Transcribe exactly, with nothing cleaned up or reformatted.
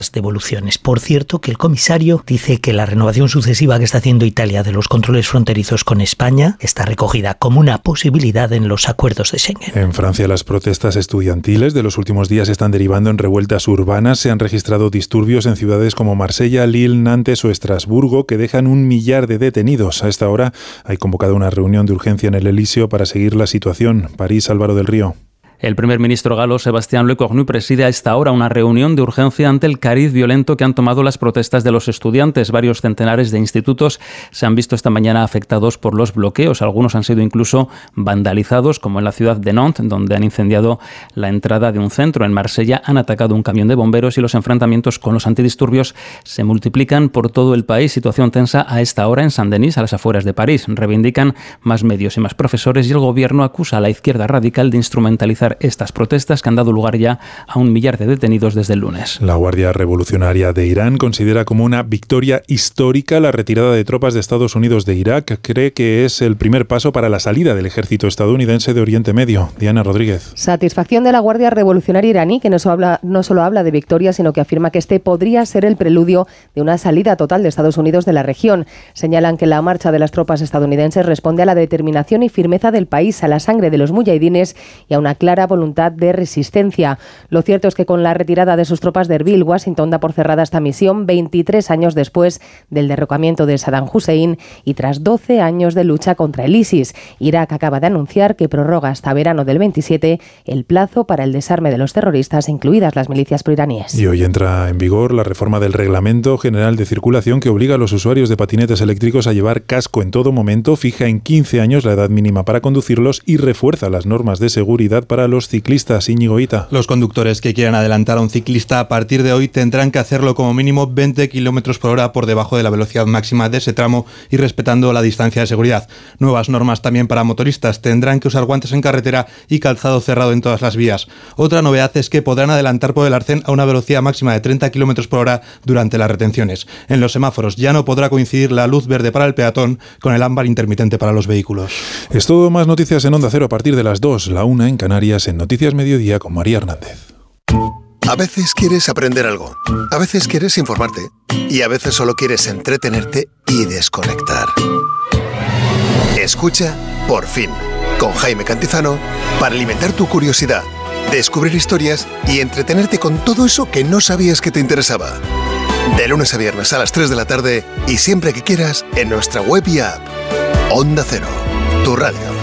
devoluciones. Por cierto, que el comisario dice que la renovación sucesiva que está haciendo Italia de los controles fronterizos con España está recogida como una posibilidad en los acuerdos de Schengen. En Francia, las protestas estudiantiles de los últimos días están derivando en revueltas urbanas. Se han registrado disturbios en ciudades como Marsella, Lille, Nantes o Estrasburgo que dejan un millar de detenidos. A esta hora hay convocada una reunión de urgencia en el Elíseo para seguir la situación. París, Álvaro del Río. El primer ministro galo, Sébastien Lecornu, preside a esta hora una reunión de urgencia ante el cariz violento que han tomado las protestas de los estudiantes. Varios centenares de institutos se han visto esta mañana afectados por los bloqueos. Algunos han sido incluso vandalizados, como en la ciudad de Nantes, donde han incendiado la entrada de un centro. En Marsella han atacado un camión de bomberos y los enfrentamientos con los antidisturbios se multiplican por todo el país. Situación tensa a esta hora en Saint-Denis, a las afueras de París. Reivindican más medios y más profesores y el gobierno acusa a la izquierda radical de instrumentalizar estas protestas que han dado lugar ya a un millar de detenidos desde el lunes. La Guardia Revolucionaria de Irán considera como una victoria histórica la retirada de tropas de Estados Unidos de Irak. Cree que es el primer paso para la salida del ejército estadounidense de Oriente Medio. Diana Rodríguez. Satisfacción de la Guardia Revolucionaria iraní, que no solo habla, no solo habla de victoria, sino que afirma que este podría ser el preludio de una salida total de Estados Unidos de la región. Señalan que la marcha de las tropas estadounidenses responde a la determinación y firmeza del país, a la sangre de los muyahidines y a una clara voluntad de resistencia. Lo cierto es que con la retirada de sus tropas de Erbil, Washington da por cerrada esta misión veintitrés años después del derrocamiento de Saddam Hussein y tras doce años de lucha contra el ISIS. Irak acaba de anunciar que prorroga hasta verano del veintisiete el plazo para el desarme de los terroristas, incluidas las milicias proiraníes. Y hoy entra en vigor la reforma del Reglamento General de Circulación que obliga a los usuarios de patinetes eléctricos a llevar casco en todo momento, fija en quince años la edad mínima para conducirlos y refuerza las normas de seguridad para los ciclistas. Íñigo Hita. Los conductores que quieran adelantar a un ciclista a partir de hoy tendrán que hacerlo como mínimo veinte kilómetros por hora por debajo de la velocidad máxima de ese tramo y respetando la distancia de seguridad. Nuevas normas también para motoristas. Tendrán que usar guantes en carretera y calzado cerrado en todas las vías. Otra novedad es que podrán adelantar por el arcén a una velocidad máxima de treinta kilómetros por hora durante las retenciones. En los semáforos ya no podrá coincidir la luz verde para el peatón con el ámbar intermitente para los vehículos. Es todo. Más noticias en Onda Cero a partir de las dos, la una en Canarias, en Noticias Mediodía con María Hernández. A veces quieres aprender algo, a veces quieres informarte y a veces solo quieres entretenerte y desconectar. Escucha Por Fin, con Jaime Cantizano, para alimentar tu curiosidad, descubrir historias y entretenerte con todo eso que no sabías que te interesaba. De lunes a viernes a las tres de la tarde y siempre que quieras en nuestra web y app. Onda Cero, tu radio.